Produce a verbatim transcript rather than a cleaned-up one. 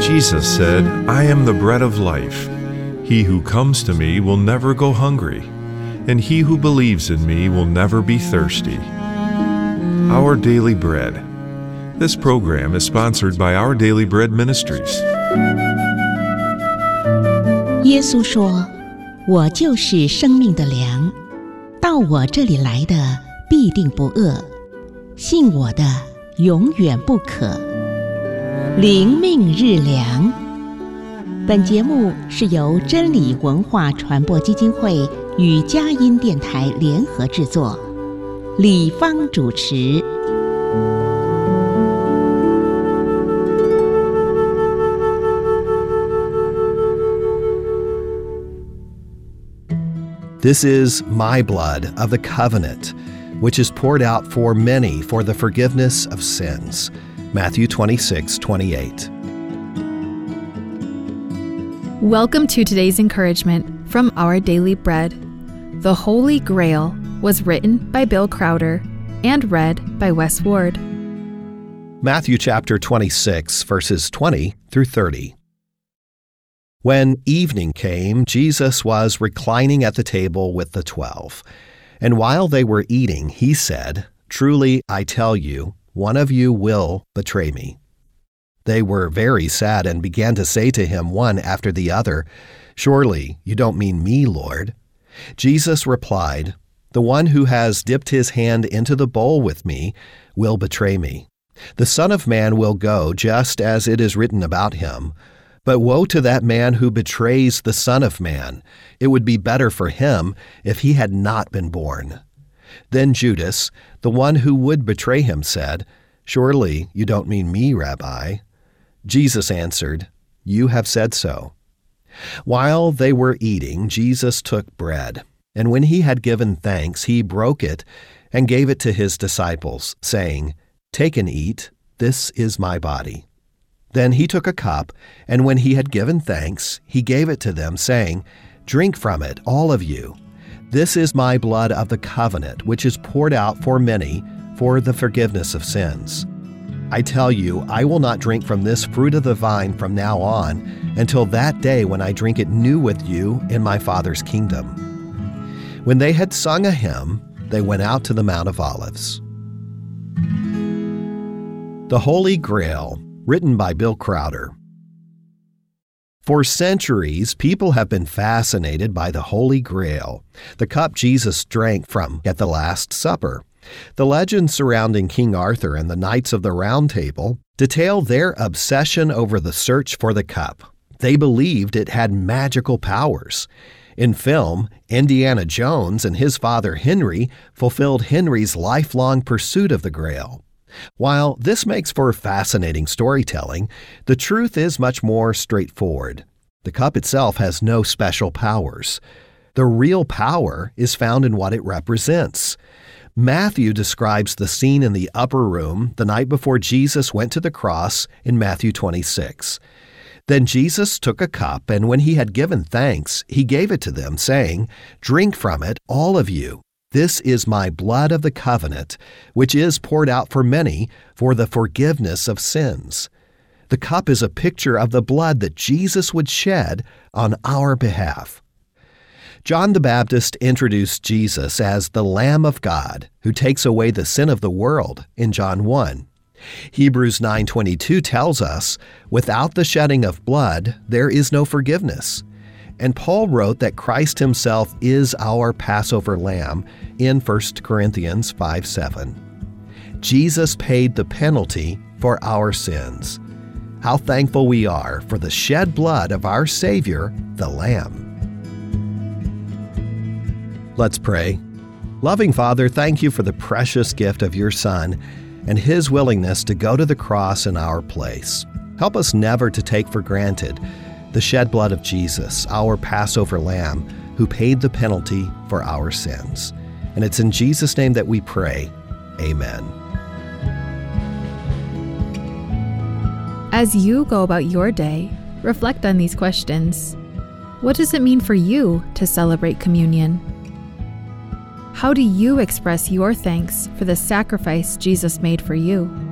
Jesus said, "I am the bread of life. He who comes to me will never go hungry, and he who believes in me will never be thirsty." Our Daily Bread. This program is sponsored by Our Daily Bread Ministries. 耶稣说：“我就是生命的粮，到我这里来的必定不饿，信我的永远不渴。”灵命日粮。本节目是由真理文化传播基金会与佳音电台联合制作，李芳主持。 This is my blood of the covenant, which is poured out for many for the forgiveness of sins. Matthew twenty-six twenty-eight. Welcome to today's encouragement from Our Daily Bread. The Holy Grail was written by Bill Crowder and read by Wes Ward. Matthew chapter twenty-six, verses twenty through thirty. When evening came, Jesus was reclining at the table with the twelve. And while they were eating, he said, "Truly, I tell you, one of you will betray me." They were very sad and began to say to him one after the other, "Surely you don't mean me, Lord." Jesus replied, "The one who has dipped his hand into the bowl with me will betray me. The Son of Man will go just as it is written about him. But woe to that man who betrays the Son of Man. It would be better for him if he had not been born." Then Judas, the one who would betray him, said, "Surely you don't mean me, Rabbi." Jesus answered, "You have said so." While they were eating, Jesus took bread, and when he had given thanks, he broke it and gave it to his disciples, saying, "Take and eat, this is my body." Then he took a cup, and when he had given thanks, he gave it to them, saying, "Drink from it, all of you. This is my blood of the covenant, which is poured out for many for the forgiveness of sins. I tell you, I will not drink from this fruit of the vine from now on until that day when I drink it new with you in my Father's kingdom." When they had sung a hymn, they went out to the Mount of Olives. The Holy Grail, written by Bill Crowder. For centuries, people have been fascinated by the Holy Grail, the cup Jesus drank from at the Last Supper. The legends surrounding King Arthur and the Knights of the Round Table detail their obsession over the search for the cup. They believed it had magical powers. In film, Indiana Jones and his father Henry fulfilled Henry's lifelong pursuit of the Grail. While this makes for fascinating storytelling, the truth is much more straightforward. The cup itself has no special powers. The real power is found in what it represents. Matthew describes the scene in the upper room the night before Jesus went to the cross in Matthew twenty-six. Then Jesus took a cup, and when he had given thanks, he gave it to them, saying, "Drink from it, all of you. This is my blood of the covenant, which is poured out for many for the forgiveness of sins." The cup is a picture of the blood that Jesus would shed on our behalf. John the Baptist introduced Jesus as the Lamb of God who takes away the sin of the world in John one. Hebrews nine twenty-two tells us, "Without the shedding of blood, there is no forgiveness." And Paul wrote that Christ himself is our Passover lamb in First Corinthians five seven. Jesus paid the penalty for our sins. How thankful we are for the shed blood of our Savior, the Lamb. Let's pray. Loving Father, thank you for the precious gift of your Son and his willingness to go to the cross in our place. Help us never to take for granted the shed blood of Jesus, our Passover lamb, who paid the penalty for our sins. And it's in Jesus' name that we pray. Amen. As you go about your day, reflect on these questions. What does it mean for you to celebrate communion? How do you express your thanks for the sacrifice Jesus made for you?